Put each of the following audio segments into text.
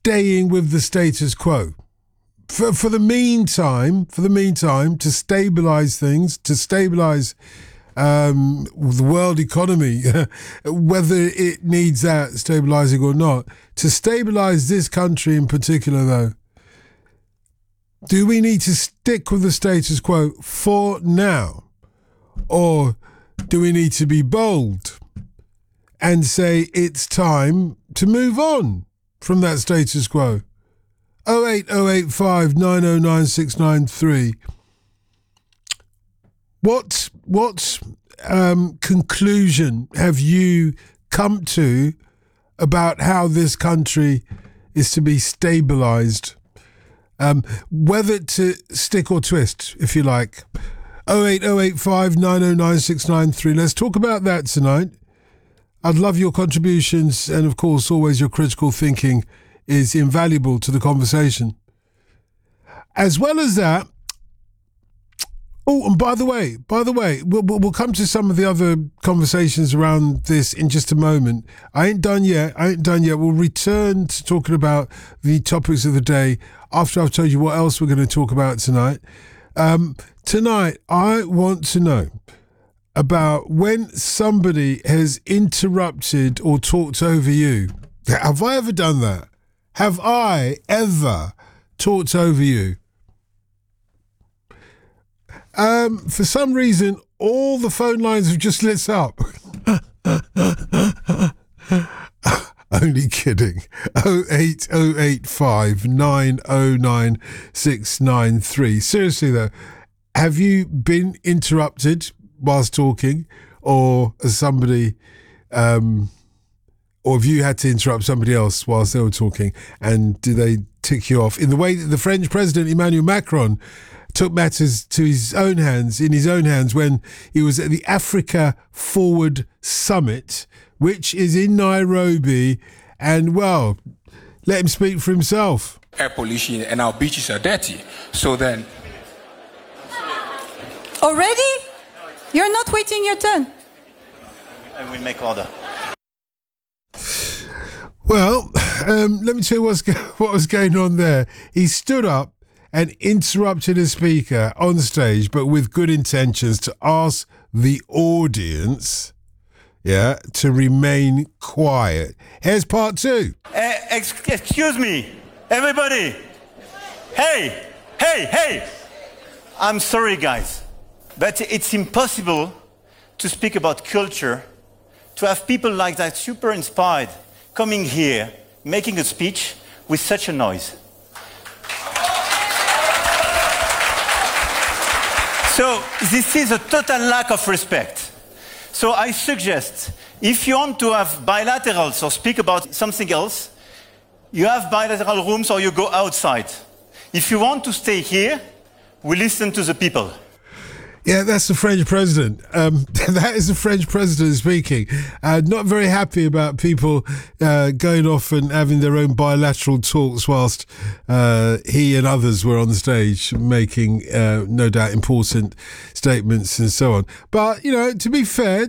staying with the status quo. For the meantime, to stabilise things, to stabilise the world economy, whether it needs that stabilising or not, to stabilise this country in particular, though, do we need to stick with the status quo for now? Or do we need to be bold and say it's time to move on from that status quo? 08085 909 693. What conclusion have you come to about how this country is to be stabilised? Whether to stick or twist, if you like. 08085 909 693. Let's talk about that tonight. I'd love your contributions, and of course always your critical thinking is invaluable to the conversation. As well as that, and by the way, we'll come to some of the other conversations around this in just a moment. I ain't done yet. We'll return to talking about the topics of the day after I've told you what else we're going to talk about tonight. Tonight, I want to know about when somebody has interrupted or talked over you. Have I ever done that? Have I ever talked over you? For some reason, all the phone lines have just lit up. Only kidding. 08085 909 693. Seriously though, have you been interrupted whilst talking, or as somebody, or have you had to interrupt somebody else whilst they were talking, and do they tick you off in the way that the French President Emmanuel Macron took matters to in his own hands when he was at the Africa Forward Summit, which is in Nairobi, and well, let him speak for himself. Air pollution and our beaches are dirty. So then... Already? You're not waiting your turn. I will make order. Well, let me tell you what was going on there. He stood up and interrupted a speaker on stage, but with good intentions, to ask the audience, to remain quiet. Here's part two. Excuse me, everybody. Hey. I'm sorry, guys, but it's impossible to speak about culture, to have people like that, super inspired, coming here, making a speech with such a noise. So this is a total lack of respect. So I suggest, if you want to have bilaterals or speak about something else, you have bilateral rooms or you go outside. If you want to stay here, we listen to the people. Yeah, that's the French president. That is the French president speaking. Not very happy about people going off and having their own bilateral talks whilst he and others were on stage making, no doubt, important statements and so on. But, to be fair,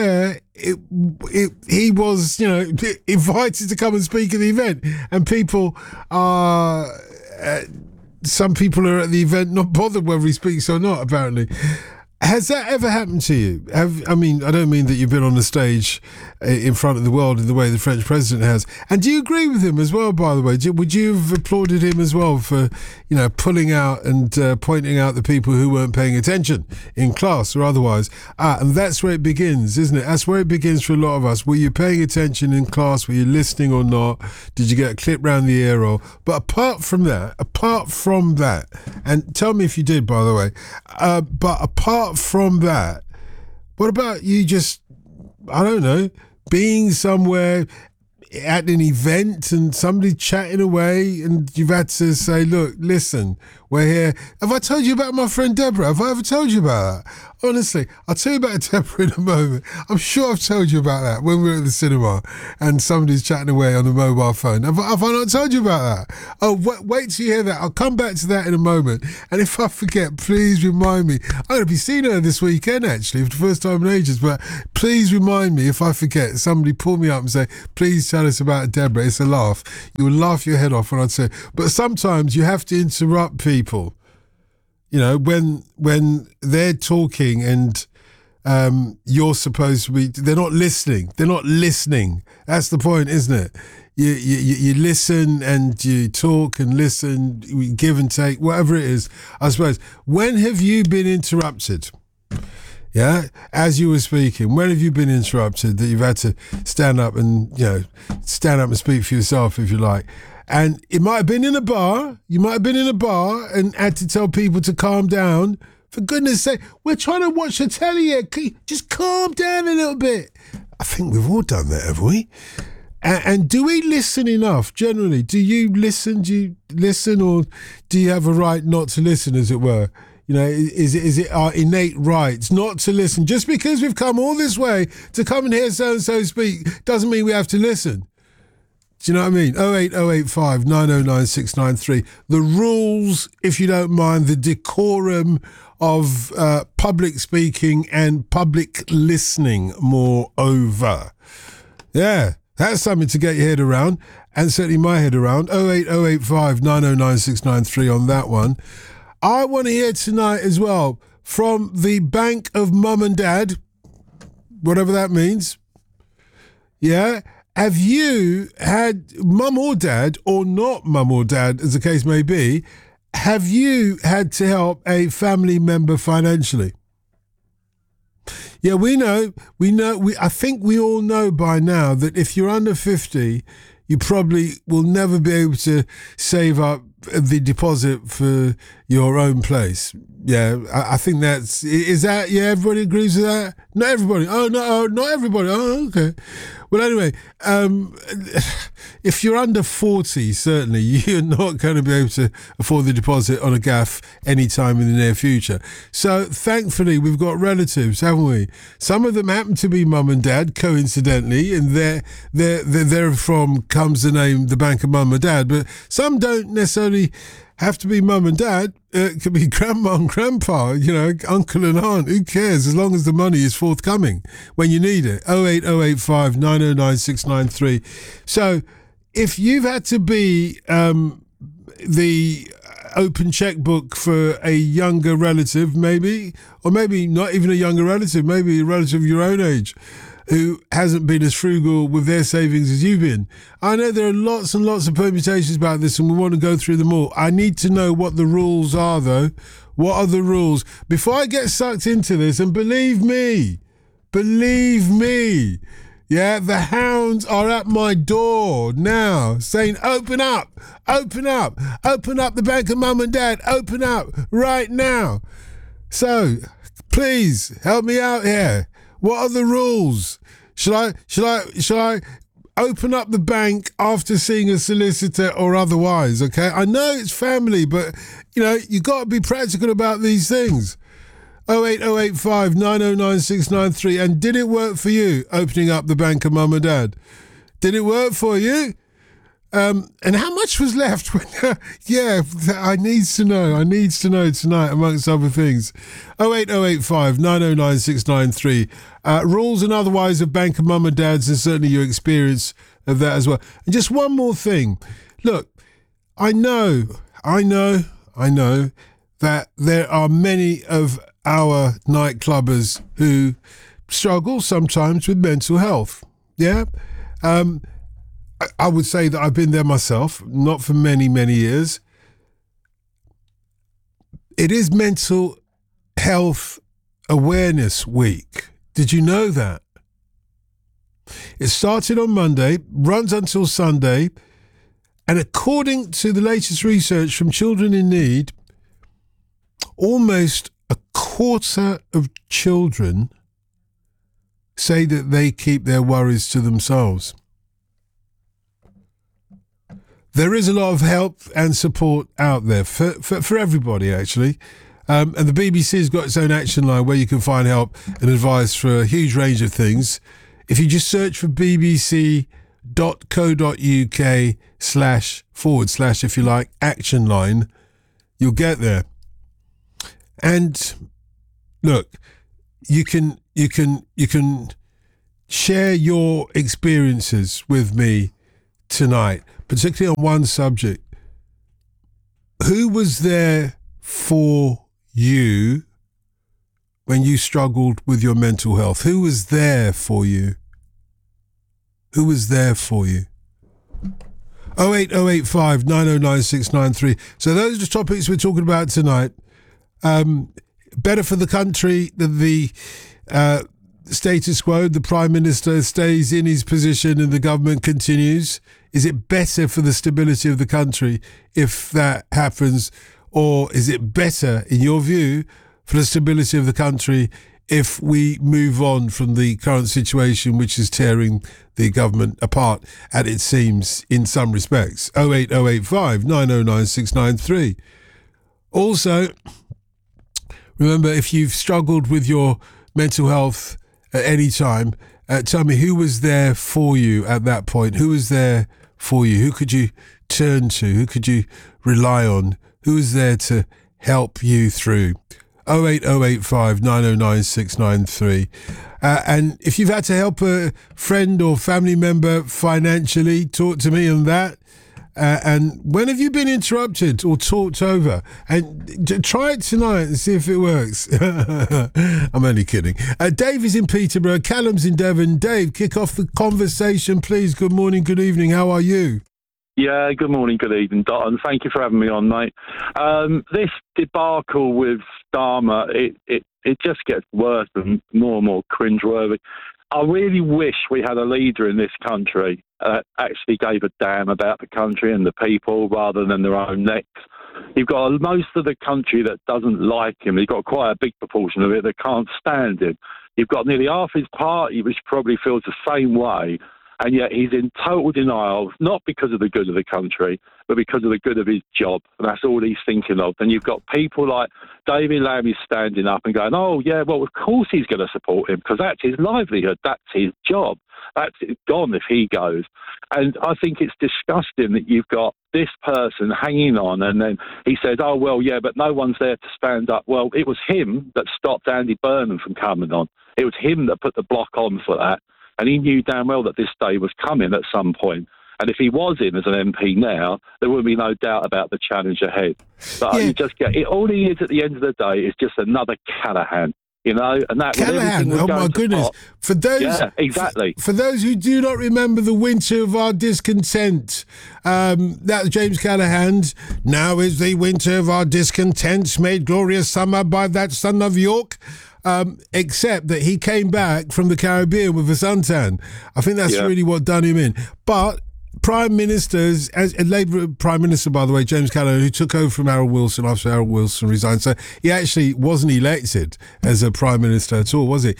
he was, invited to come and speak at the event, and people are... some people are at the event not bothered whether he speaks or not, apparently. Has that ever happened to you? I don't mean that you've been on the stage in front of the world in the way the French president has. And do you agree with him as well, by the way? Would you have applauded him as well for, pulling out and pointing out the people who weren't paying attention in class or otherwise? And that's where it begins, isn't it? That's where it begins for a lot of us. Were you paying attention in class? Were you listening or not? Did you get a clip round the ear roll? But apart from that, and tell me if you did, by the way, but apart from that, what about you just, I don't know, being somewhere at an event and somebody chatting away and you've had to say, look, listen, we're here. Have I told you about my friend Deborah? Have I ever told you about that? Honestly, I'll tell you about Deborah in a moment. I'm sure I've told you about that when we were at the cinema and somebody's chatting away on a mobile phone. Have I not told you about that? Oh, wait till you hear that. I'll come back to that in a moment. And if I forget, please remind me. I'm going to be seeing her this weekend, actually, for the first time in ages. But please remind me if I forget. Somebody pull me up and say, please tell us about Deborah. It's a laugh. You will laugh your head off when I'd say. But sometimes you have to interrupt people. You know, when they're talking and you're supposed to be, they're not listening. They're not listening. That's the point, isn't it? You listen and you talk and listen, we give and take, whatever it is, I suppose. When have you been interrupted? Yeah, as you were speaking, when have you been interrupted that you've had to stand up and speak for yourself, if you like? And it might have been in a bar. You might have been in a bar and had to tell people to calm down. For goodness sake, we're trying to watch the telly here. Just calm down a little bit. I think we've all done that, have we? And do we listen enough, generally? Do you listen? Do you listen, or do you have a right not to listen, as it were? You know, is it our innate rights not to listen? Just because we've come all this way to come and hear so-and-so speak doesn't mean we have to listen. Do you know what I mean? 08085 909 693. The rules, if you don't mind, the decorum of public speaking and public listening, moreover. Yeah, that's something to get your head around, and certainly my head around. 08085 909 693 on that one. I want to hear tonight as well from the Bank of Mum and Dad, whatever that means. Yeah. Have you had, mum or dad, or not mum or dad, as the case may be, have you had to help a family member financially? Yeah, I think we all know by now that if you're under 50, you probably will never be able to save up the deposit for your own place. Yeah, I think yeah, everybody agrees with that? Not everybody. Not everybody. Oh, okay. Well, anyway, if you're under 40, certainly you're not going to be able to afford the deposit on a gaff anytime in the near future. So thankfully, we've got relatives, haven't we? Some of them happen to be mum and dad, coincidentally, and they're from comes the name, the Bank of Mum and Dad. But some don't necessarily have to be mum and dad. It could be grandma and grandpa, uncle and aunt. Who cares? As long as the money is forthcoming when you need it. 08085 909 693. So if you've had to be the open checkbook for a younger relative, maybe, or maybe not even a younger relative, maybe a relative of your own age, who hasn't been as frugal with their savings as you've been. I know there are lots and lots of permutations about this, and we want to go through them all. I need to know what the rules are, though. What are the rules? Before I get sucked into this, and believe me, yeah, the hounds are at my door now saying, open up the Bank of Mum and Dad, open up right now. So, please, help me out here. What are the rules? Shall I open up the bank after seeing a solicitor or otherwise? Okay, I know it's family, but you got to be practical about these things. 08085 909 693. And did it work for you opening up the Bank of Mum and Dad? Did it work for you? And how much was left? Yeah, I need to know tonight, amongst other things. 08085 909 693. Rules and otherwise of Bank of Mum and Dads, and certainly your experience of that as well. And just one more thing. Look, I know that there are many of our nightclubbers who struggle sometimes with mental health. Yeah? I would say that I've been there myself, not for many, many years. It is Mental Health Awareness Week. Did you know that? It started on Monday, runs until Sunday, and according to the latest research from Children in Need, almost a quarter of children say that they keep their worries to themselves. There is a lot of help and support out there for everybody, actually. And the BBC's got its own action line where you can find help and advice for a huge range of things. If you just search for bbc.co.uk// if you like, action line, you'll get there. And look, you can share your experiences with me tonight, particularly on one subject. Who was there for you when you struggled with your mental health? Who was there for you? Who was there for you? 08085 909 693. So those are the topics we're talking about tonight. Better for the country that the status quo, the Prime Minister stays in his position and the government continues. Is it better for the stability of the country if that happens? Or is it better, in your view, for the stability of the country if we move on from the current situation, which is tearing the government apart at its seams in some respects? 08085 909 693. Also, remember, if you've struggled with your mental health at any time, tell me who was there for you at that point. Who was there for you? Who could you turn to? Who could you rely on? Who was there to help you through? 08085 909 693. And if you've had to help a friend or family member financially, talk to me on that. And when have you been interrupted or talked over? And try it tonight and see if it works. I'm only kidding. Dave is in Peterborough. Callum's in Devon. Dave, kick off the conversation, please. Good morning, good evening. How are you? Yeah, good morning, good evening, Dot, and thank you for having me on, mate. This debacle with Starmer, it just gets worse and more cringeworthy. I really wish we had a leader in this country that actually gave a damn about the country and the people rather than their own necks. You've got most of the country that doesn't like him. You've got quite a big proportion of it that can't stand him. You've got nearly half his party which probably feels the same way, and yet he's in total denial, not because of the good of the country, but because of the good of his job. And that's all he's thinking of. And you've got people like David Lammy standing up and going, oh, yeah, well, of course he's going to support him because that's his livelihood. That's his job. That's gone if he goes. And I think it's disgusting that you've got this person hanging on and then he says, oh, well, yeah, but no one's there to stand up. Well, it was him that stopped Andy Burnham from coming on. It was him that put the block on for that. And he knew damn well that this day was coming at some point. And if he was in as an MP now, there would be no doubt about the challenge ahead. But you just get it. All he is at the end of the day is just another Callaghan, you know. And that Callaghan, oh my goodness! For those, yeah, exactly. For those who do not remember the winter of our discontent, that was James Callaghan. Now is the winter of our discontent, made glorious summer by that son of York. Except that he came back from the Caribbean with a suntan. I think that's really what done him in. But prime ministers, as a Labour Prime Minister, by the way, James Callaghan, who took over from Harold Wilson after Harold Wilson resigned. So he actually wasn't elected as a Prime Minister at all, was he?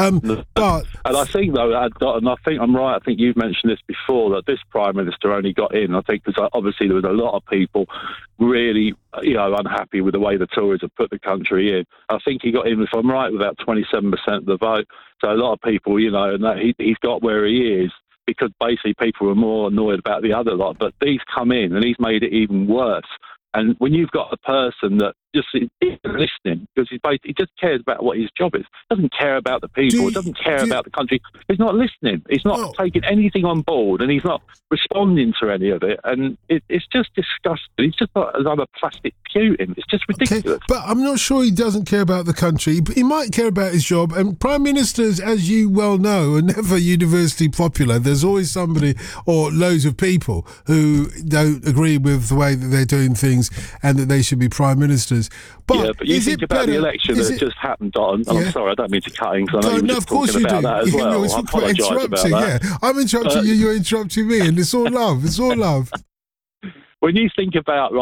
But and I think, though, and I think I'm right, I think you've mentioned this before, that this Prime Minister only got in, I think, because obviously there was a lot of people really, unhappy with the way the Tories have put the country in. I think he got in, if I'm right, with about 27% of the vote. So a lot of people, and that he's got where he is, because basically people were more annoyed about the other lot. But he's come in and he's made it even worse. And when you've got a person that just isn't listening, because he just cares about what his job is, doesn't care about the people, doesn't care about the country, he's not listening, he's not taking anything on board, and he's not responding to any of it. And it's just disgusting. He's just like another plastic Putin. It's just ridiculous. Okay, but I'm not sure he doesn't care about the country. He might care about his job. And prime ministers, as you well know, are never universally popular. There's always somebody or loads of people who don't agree with the way that they're doing things and that they should be prime ministers. But you think about the election that just happened, Don, and I'm sorry, I don't mean to cut in, because I know you were just talking about that as well. I apologise about that. Yeah, I'm interrupting you, you're interrupting me, and it's all love. It's all love. When you think about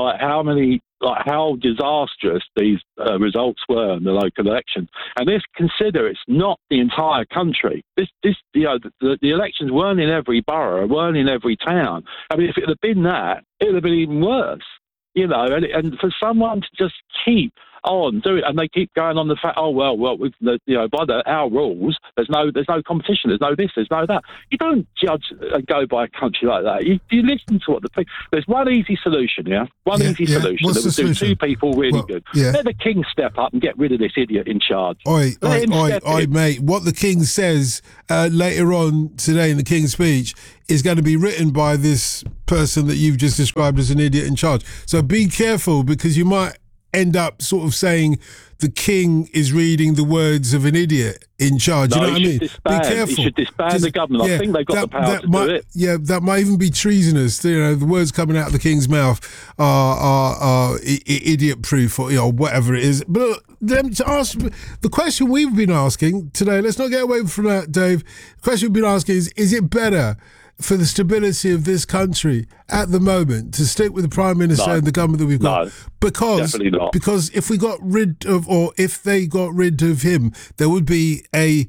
how disastrous these results were in the local election, and consider it's not the entire country. The elections weren't in every borough, weren't in every town. I mean, if it had been that, it would have been even worse. And for someone to just keep on, do it, and they keep going on the fact, with by our rules, there's no competition, there's no this, there's no that. You don't judge and go by a country like that. You listen to what the people. There's one easy solution, solution What's that would do two people really good. Yeah. Let the king step up and get rid of this idiot in charge. Oi, mate, what the king says later on today in the King's speech is going to be written by this person that you've just described as an idiot in charge. So be careful, because you might end up sort of saying the king is reading the words of an idiot in charge. You know what I mean? Be careful. He should disband the government. I think they've got the power to do it. Yeah, that might even be treasonous. You know, the words coming out of the king's mouth are idiot-proof, or whatever it is. But then to ask the question we've been asking today, let's not get away from that, Dave. The question we've been asking is it better for the stability of this country at the moment to stick with the Prime Minister and the government that we've got? No, definitely not. Because if we got rid of, or if they got rid of him, there would be a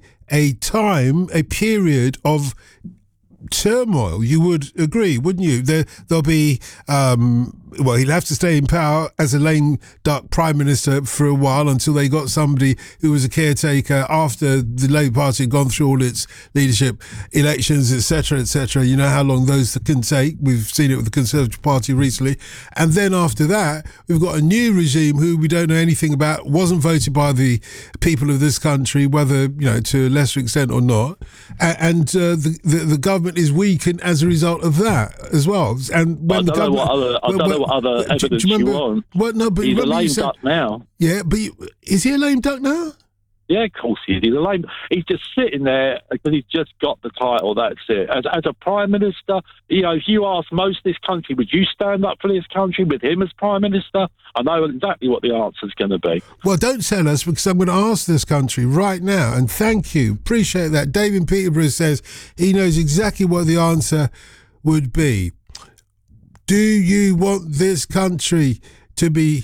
period of turmoil. You would agree, wouldn't you? There'll be he'll have to stay in power as a lame duck prime minister for a while until they got somebody who was a caretaker after the Labour Party had gone through all its leadership elections, etc., etc. You know how long those can take. We've seen it with the Conservative Party recently. And then after that, we've got a new regime who we don't know anything about, wasn't voted by the people of this country, whether, to a lesser extent or not. And the government is weakened as a result of that as well. And when the government, I don't know what other evidence you want. He's a lame duck now. Yeah, but is he a lame duck now? Yeah, of course he is. He's a lame. He's just sitting there because he's just got the title. That's it. As a prime minister, if you ask most of this country, would you stand up for this country with him as prime minister? I know exactly what the answer's going to be. Well, don't tell us, because I'm going to ask this country right now. And thank you, appreciate that. Dave in Peterborough says he knows exactly what the answer would be. Do you want this country to be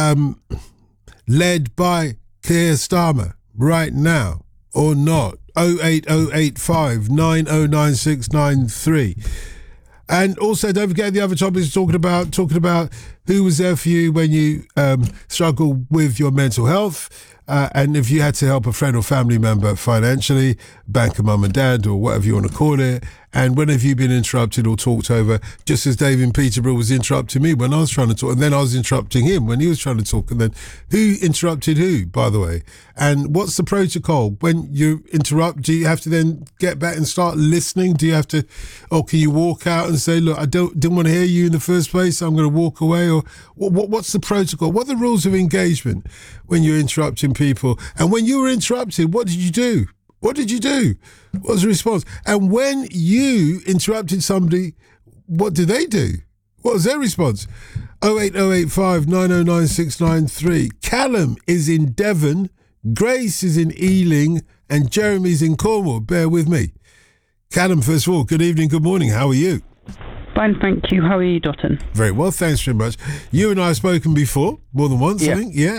led by Keir Starmer right now or not? 08085 909693. And also, don't forget the other topics talking about who was there for you when you struggle with your mental health. And if you had to help a friend or family member financially, bank of mum and dad or whatever you want to call it, and when have you been interrupted or talked over, just as Dave in Peterborough was interrupting me when I was trying to talk, and then I was interrupting him when he was trying to talk, and then who interrupted who, by the way? And what's the protocol? When you interrupt, do you have to then get back and start listening? Do you have to, or can you walk out and say, look, I didn't want to hear you in the first place, so I'm going to walk away? Or what's the protocol? What are the rules of engagement when you're interrupting people? And when you were interrupted, what did you do? What did you do? What was the response? And when you interrupted somebody, what did they do? What was their response? 08085 909693. Callum is in Devon, Grace is in Ealing, and Jeremy's in Cornwall. Bear with me. Callum, first of all, good evening, good morning. How are you? Fine, thank you. How are you, Dotton? Very well, thanks very much. You and I have spoken before, more than once, I think. Yeah.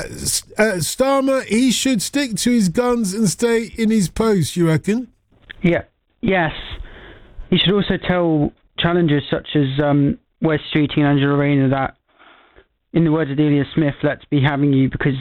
Starmer, he should stick to his guns and stay in his post, you reckon? Yeah. Yes. He should also tell challengers such as Wes Streeting and Angela Rayner that, in the words of Delia Smith, let's be having you, because,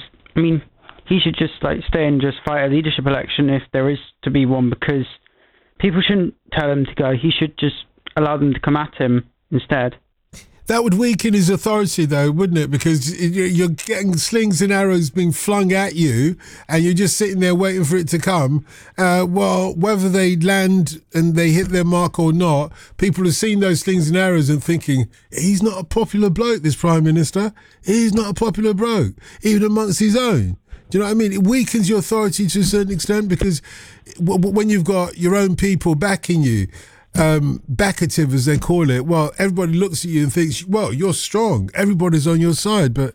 he should just stay and just fight a leadership election if there is to be one, because people shouldn't tell him to go. He should just allow them to come at him instead. That would weaken his authority, though, wouldn't it? Because you're getting slings and arrows being flung at you, and you're just sitting there waiting for it to come. Well, whether they land and they hit their mark or not, people have seen those slings and arrows and thinking, he's not a popular bloke, this Prime Minister. He's not a popular bloke, even amongst his own. Do you know what I mean? It weakens your authority to a certain extent, because when you've got your own people backing you, backative as they call it, well, everybody looks at you and thinks, well, you're strong, everybody's on your side. But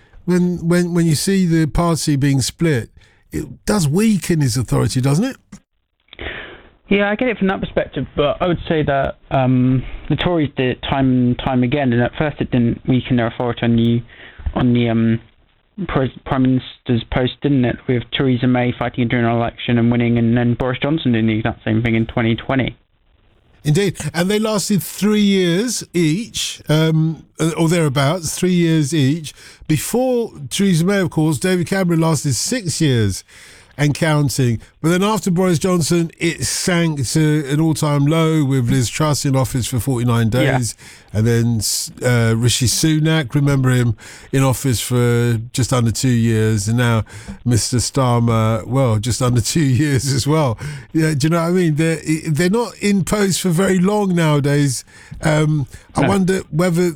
when you see the party being split, it does weaken his authority, doesn't it? Yeah, I get it from that perspective, but I would say that the Tories did it time and time again, and at first it didn't weaken their authority on the Prime Minister's post, didn't it, with Theresa May fighting a general election and winning, and then Boris Johnson doing the exact same thing in 2020. Indeed. And they lasted 3 years each, or thereabouts, 3 years each. Before Theresa May, of course, David Cameron lasted 6 years and counting. But then after Boris Johnson, it sank to an all-time low with Liz Truss in office for 49 days. Yeah. And then Rishi Sunak, remember him, in office for just under 2 years. And now Mr. Starmer, well, just under 2 years as well. Yeah, do you know what I mean? They're not in post for very long nowadays. I wonder whether